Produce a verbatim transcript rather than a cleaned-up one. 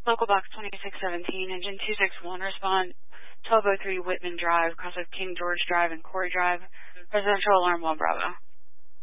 Local box twenty-six seventeen, engine two six one, respond twelve oh three Whitman Drive, across of King George Drive and Corey Drive. Residential alarm one Bravo.